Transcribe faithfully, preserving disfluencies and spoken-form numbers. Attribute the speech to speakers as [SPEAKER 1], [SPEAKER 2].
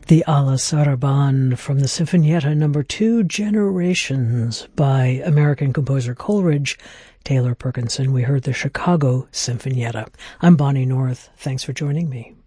[SPEAKER 1] The Alla Saraban from the Sinfonietta number two, Generations, by American composer Coleridge Taylor Perkinson. We heard the Chicago Sinfonietta. I'm Bonnie North. Thanks for joining me.